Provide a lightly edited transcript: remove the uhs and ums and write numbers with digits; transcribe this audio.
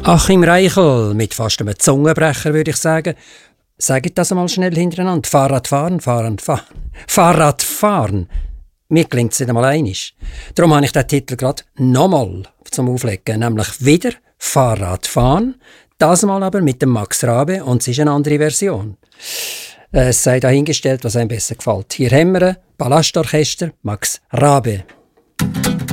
Achim Reichel mit fast einem Zungenbrecher, würde ich sagen. Sagt das einmal schnell hintereinander. Fahrradfahren, Fahrradfahren. Fahrradfahren. Mir klingt es nicht einmal einig. Darum habe ich den Titel gerade nochmal zum Auflegen, nämlich wieder Fahrradfahren. Das mal aber mit dem Max Rabe und es ist eine andere Version. Es sei dahingestellt, was einem besser gefällt. Hier haben wir ein Ballastorchester, Max Rabe.